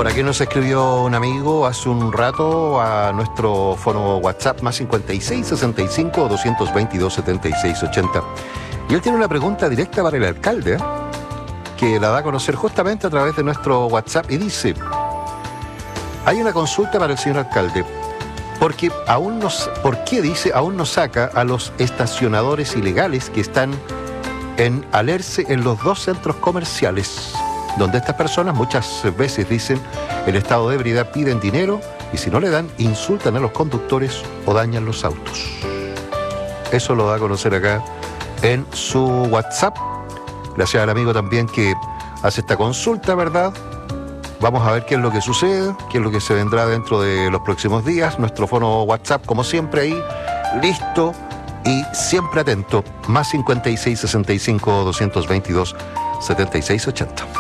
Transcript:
Por aquí nos escribió un amigo hace un rato a nuestro fono WhatsApp más 56 65 222 76 80. Y él tiene una pregunta directa para el alcalde, que la da a conocer justamente a través de nuestro WhatsApp y dice: hay una consulta para el señor alcalde. ¿Por qué aún no saca a los estacionadores ilegales que están en Alerce en los 2 centros comerciales, donde estas personas muchas veces dicen el estado de ebriedad, piden dinero y si no le dan, insultan a los conductores o dañan los autos? Eso lo da a conocer acá en su WhatsApp. Gracias al amigo también que hace esta consulta, ¿verdad? Vamos a ver qué es lo que sucede, qué es lo que se vendrá dentro de los próximos días. Nuestro fono WhatsApp, como siempre, ahí, listo y siempre atento. Más 56 65 222 76 80.